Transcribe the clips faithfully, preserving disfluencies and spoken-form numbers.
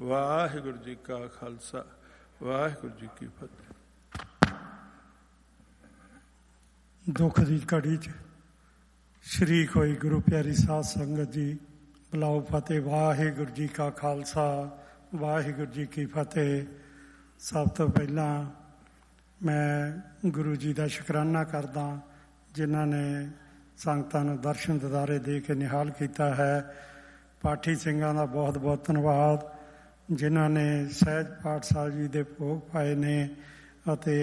ਵਾਹਿਗੁਰੂ ਜੀ ਕਾ ਖਾਲਸਾ ਵਾਹਿਗੁਰੂ ਜੀ ਕੀ ਫਤਿਹ। ਦੁੱਖ ਦੀ ਘੜੀ 'ਚ ਸ਼ਰੀਕ ਹੋਈ ਗੁਰੂ ਪਿਆਰੀ ਸਾਧ ਸੰਗਤ ਜੀ, ਬੁਲਾਓ ਫਤਿਹ। ਵਾਹਿਗੁਰੂ ਜੀ ਕਾ ਖਾਲਸਾ ਵਾਹਿਗੁਰੂ ਜੀ ਕੀ ਫਤਿਹ। ਸਭ ਤੋਂ ਪਹਿਲਾਂ ਮੈਂ ਗੁਰੂ ਜੀ ਦਾ ਸ਼ੁਕਰਾਨਾ ਕਰਦਾ ਜਿਨ੍ਹਾਂ ਨੇ ਸੰਗਤਾਂ ਨੂੰ ਦਰਸ਼ਨ ਦਿਦਾਰੇ ਦੇ ਕੇ ਨਿਹਾਲ ਕੀਤਾ ਹੈ। ਪਾਠੀ ਸਿੰਘਾਂ ਦਾ ਬਹੁਤ ਬਹੁਤ ਧੰਨਵਾਦ ਜਿਨ੍ਹਾਂ ਨੇ ਸਹਿਜ ਪਾਠ ਸਾਹਿਬ ਜੀ ਦੇ ਭੋਗ ਪਾਏ ਨੇ ਅਤੇ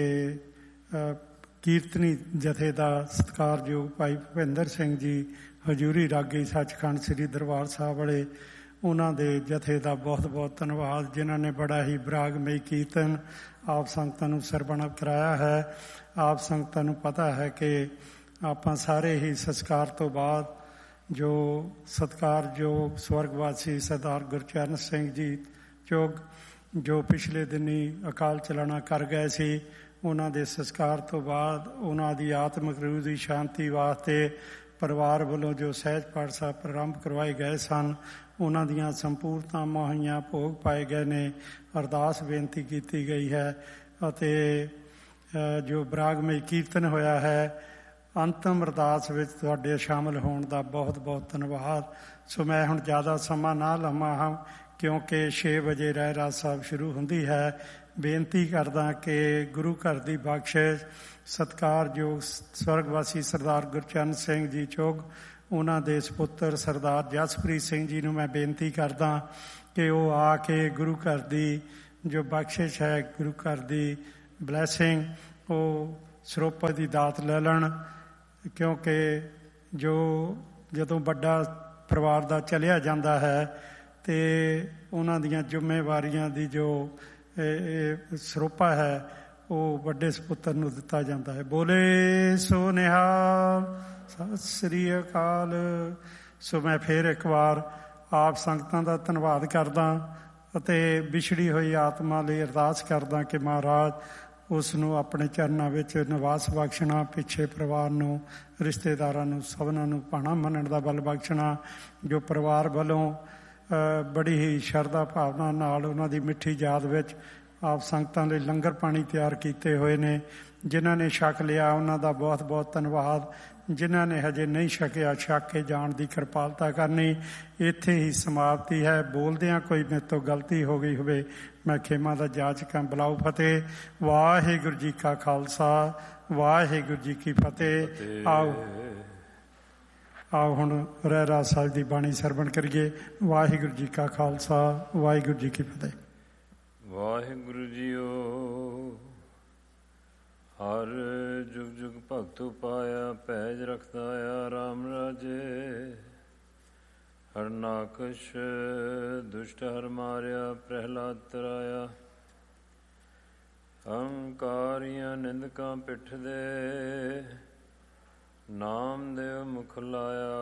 ਕੀਰਤਨੀ ਜਥੇ ਦਾ ਸਤਿਕਾਰਯੋਗ ਭਾਈ ਭੁਪਿੰਦਰ ਸਿੰਘ ਜੀ ਹਜ਼ੂਰੀ ਰਾਗੀ ਸੱਚਖੰਡ ਸ੍ਰੀ ਦਰਬਾਰ ਸਾਹਿਬ ਵਾਲੇ, ਉਹਨਾਂ ਦੇ ਜਥੇ ਦਾ ਬਹੁਤ ਬਹੁਤ ਧੰਨਵਾਦ ਜਿਨ੍ਹਾਂ ਨੇ ਬੜਾ ਹੀ ਬਰਾਗਮਈ ਕੀਰਤਨ ਆਪ ਸੰਗਤਾਂ ਨੂੰ ਸਰਵਣ ਕਰਾਇਆ ਹੈ। ਆਪ ਸੰਗਤਾਂ ਨੂੰ ਪਤਾ ਹੈ ਕਿ ਆਪਾਂ ਸਾਰੇ ਹੀ ਸੰਸਕਾਰ ਤੋਂ ਬਾਅਦ ਜੋ ਸਤਿਕਾਰਯੋਗ ਸਵਰਗਵਾਸੀ ਸਰਦਾਰ ਗੁਰਚਰਨ ਸਿੰਘ ਜੀ ਚੋਗ ਜੋ ਪਿਛਲੇ ਦਿਨੀ ਅਕਾਲ ਚਲਾਣਾ ਕਰ ਗਏ ਸੀ, ਉਹਨਾਂ ਦੇ ਸੰਸਕਾਰ ਤੋਂ ਬਾਅਦ ਉਹਨਾਂ ਦੀ ਆਤਮਿਕ ਰੂਹ ਦੀ ਸ਼ਾਂਤੀ ਵਾਸਤੇ ਪਰਿਵਾਰ ਵੱਲੋਂ ਜੋ ਸਹਿਜ ਪਾਠ ਸਾਹਿਬ ਪ੍ਰਾਰੰਭ ਕਰਵਾਏ ਗਏ ਸਨ, ਉਹਨਾਂ ਦੀਆਂ ਸੰਪੂਰਨਤਾ ਮੁਹੱਈਆ ਭੋਗ ਪਾਏ ਗਏ ਨੇ। ਅਰਦਾਸ ਬੇਨਤੀ ਕੀਤੀ ਗਈ ਹੈ ਅਤੇ ਜੋ ਬਰਾਗਮਈ ਕੀਰਤਨ ਹੋਇਆ ਹੈ, ਅੰਤਮ ਅਰਦਾਸ ਵਿੱਚ ਤੁਹਾਡੇ ਸ਼ਾਮਲ ਹੋਣ ਦਾ ਬਹੁਤ ਬਹੁਤ ਧੰਨਵਾਦ। ਸੋ ਮੈਂ ਹੁਣ ਜ਼ਿਆਦਾ ਸਮਾਂ ਨਾ ਲਵਾਂ ਹਾਂ ਕਿਉਂਕਿ ਛੇ ਵਜੇ ਰਹਿਰਾਸ ਸਾਹਿਬ ਸ਼ੁਰੂ ਹੁੰਦੀ ਹੈ। ਬੇਨਤੀ ਕਰਦਾ ਕਿ ਗੁਰੂ ਘਰ ਦੀ ਬਖਸ਼ਿਸ਼ ਸਤਿਕਾਰਯੋਗ ਸਵਰਗਵਾਸੀ ਸਰਦਾਰ ਗੁਰਚਰਨ ਸਿੰਘ ਜੀ ਚੋਗ, ਉਹਨਾਂ ਦੇ ਸਪੁੱਤਰ ਸਰਦਾਰ ਜਸਪ੍ਰੀਤ ਸਿੰਘ ਜੀ ਨੂੰ ਮੈਂ ਬੇਨਤੀ ਕਰਦਾ ਕਿ ਉਹ ਆ ਕੇ ਗੁਰੂ ਘਰ ਦੀ ਜੋ ਬਖਸ਼ਿਸ਼ ਹੈ, ਗੁਰੂ ਘਰ ਦੀ ਬਲੈਸਿੰਗ, ਉਹ ਸਰੋਪਾ ਦੀ ਦਾਤ ਲੈ ਲੈਣ ਕਿਉਂਕਿ ਜੋ ਜਦੋਂ ਵੱਡਾ ਪਰਿਵਾਰ ਦਾ ਚਲਿਆ ਜਾਂਦਾ ਹੈ ਅਤੇ ਉਹਨਾਂ ਦੀਆਂ ਜ਼ਿੰਮੇਵਾਰੀਆਂ ਦੀ ਜੋ ਸਰੋਪਾ ਹੈ ਉਹ ਵੱਡੇ ਸਪੁੱਤਰ ਨੂੰ ਦਿੱਤਾ ਜਾਂਦਾ ਹੈ। ਬੋਲੇ ਸੋ ਨਿਹਾਲ, ਸਤਿ ਸ੍ਰੀ ਅਕਾਲ। ਸੋ ਮੈਂ ਫਿਰ ਇੱਕ ਵਾਰ ਆਪ ਸੰਗਤਾਂ ਦਾ ਧੰਨਵਾਦ ਕਰਦਾ ਅਤੇ ਵਿਛੜੀ ਹੋਈ ਆਤਮਾ ਲਈ ਅਰਦਾਸ ਕਰਦਾ ਕਿ ਮਹਾਰਾਜ ਉਸ ਨੂੰ ਆਪਣੇ ਚਰਨਾਂ ਵਿੱਚ ਨਿਵਾਸ ਬਖਸ਼ਣਾ, ਪਿੱਛੇ ਪਰਿਵਾਰ ਨੂੰ, ਰਿਸ਼ਤੇਦਾਰਾਂ ਨੂੰ, ਸਭਨਾਂ ਨੂੰ ਭਾਣਾ ਮੰਨਣ ਦਾ ਬਲ ਬਖਸ਼ਣਾ। ਜੋ ਪਰਿਵਾਰ ਵੱਲੋਂ ਬੜੀ ਹੀ ਸ਼ਰਧਾ ਭਾਵਨਾ ਨਾਲ ਉਹਨਾਂ ਦੀ ਮਿੱਠੀ ਯਾਦ ਵਿੱਚ ਆਪ ਸੰਗਤਾਂ ਲਈ ਲੰਗਰ ਪਾਣੀ ਤਿਆਰ ਕੀਤੇ ਹੋਏ ਨੇ, ਜਿਨ੍ਹਾਂ ਨੇ ਛਕ ਲਿਆ ਉਹਨਾਂ ਦਾ ਬਹੁਤ ਬਹੁਤ ਧੰਨਵਾਦ। ਜਿਨ੍ਹਾਂ ਨੇ ਹਜੇ ਨਹੀਂ ਛਕਿਆ, ਛਕ ਕੇ ਜਾਣ ਦੀ ਕਿਰਪਾਲਤਾ ਕਰਨੀ। ਇੱਥੇ ਹੀ ਸਮਾਪਤੀ ਹੈ। ਬੋਲਦਿਆਂ ਕੋਈ ਮੇਰੇ ਤੋਂ ਗਲਤੀ ਹੋ ਗਈ ਹੋਵੇ ਮੈਂ ਖੇਮਾ ਦਾ ਜਾਚਕਾਂ। ਬੁਲਾਓ ਫਤਿਹ। ਵਾਹਿਗੁਰੂ ਜੀ ਕਾ ਖਾਲਸਾ ਵਾਹਿਗੁਰੂ ਜੀ ਕੀ ਫਤਿਹ। ਆਓ ਆਓ ਹੁਣ ਰਹਿਰਾਸ ਸਾਹਿਬ ਦੀ ਬਾਣੀ ਸਰਵਣ ਕਰੀਏ। ਵਾਹਿਗੁਰੂ ਜੀ ਕਾ ਖਾਲਸਾ ਵਾਹਿਗੁਰੂ ਜੀ ਕੀ ਫਤਿਹ। ਵਾਹਿਗੁਰੂ ਜੀਓ ਹਰ ਜੁਗ ਜੁਗ ਭਗਤ ਪਾਇਆ, ਪੈਜ ਰਖਦਾ ਆ ਰਾਮ ਰਾਜੇ। ਹਰਨਾਕਸ਼ ਦੁਸ਼ਟ ਹਰ ਮਾਰਿਆ, ਪ੍ਰਹਿਲਾਦ ਤਰਾਇਆ। ਹੰਕਾਰੀਆਂ ਨਿੰਦਕਾਂ ਪਿੱਠ ਦੇ, ਨਾਮ ਦੇਵ ਮੁਖ ਲਾਇਆ।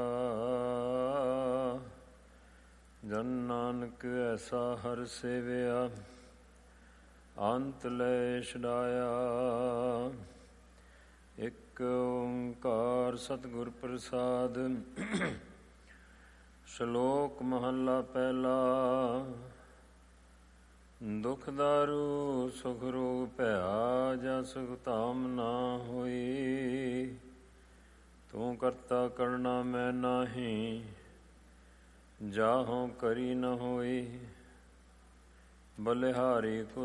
ਜਨ ਨਾਨਕ ਐਸਾ ਹਰ ਸੇਵਿਆ, ਅੰਤ ਲੈ ਛਡਾਇਆ। ਇੱਕ ਓਂਕਾਰ ਸਤਿਗੁਰ ਪ੍ਰਸਾਦ। ਸ਼ਲੋਕ ਮਹੱਲਾ ਪਹਿਲਾ। ਦੁਖ ਦਾਰੂ ਸੁਖ ਰੋਗ ਭਇਆ, ਜਾ ਸੁਖ ਧਾਮ ਨਾ ਹੋਈ। ਤੂੰ ਕਰਤਾ ਕਰਨਾ ਮੈਂ ਨਾਹੀਂ, ਜਾਹੋਂ ਕਰੀ ਨ ਹੋਈ। ਬਲਿਹਾਰੀ ਕੋ